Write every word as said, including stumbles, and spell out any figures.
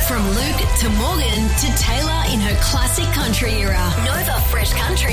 From Luke to Morgan to Taylor in her classic country era. Nova Fresh Country